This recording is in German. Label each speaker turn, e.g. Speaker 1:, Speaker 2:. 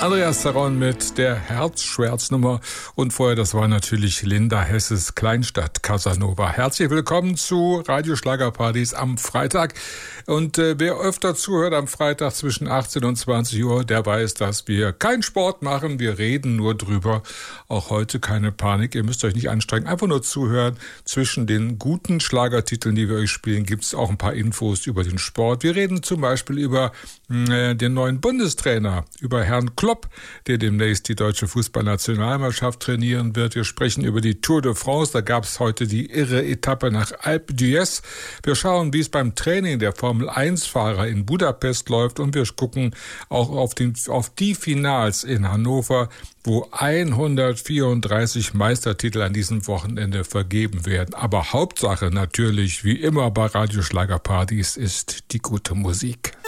Speaker 1: Andreas Zaron mit der Herzschmerznummer und vorher, das war natürlich Linda Hesses Kleinstadt Casanova. Herzlich willkommen zu Radioschlagerpartys am Freitag. Und wer öfter zuhört am Freitag zwischen 18 und 20 Uhr, der weiß, dass wir keinen Sport machen. Wir reden nur drüber. Auch heute keine Panik. Ihr müsst euch nicht anstrengen. Einfach nur zuhören. Zwischen den guten Schlagertiteln, die wir euch spielen, gibt es auch ein paar Infos über den Sport. Wir reden zum Beispiel über den neuen Bundestrainer, über Herrn Klopp, der demnächst die deutsche Fußballnationalmannschaft trainieren wird. Wir sprechen über die Tour de France. Da gab es heute die irre Etappe nach Alpe d'Huez. Wir schauen, wie es beim Training der Formel-1-Fahrer in Budapest läuft. Und wir gucken auch auf die Finals in Hannover, wo 134 Meistertitel an diesem Wochenende vergeben werden. Aber Hauptsache natürlich, wie immer bei Radioschlagerpartys, ist die gute Musik.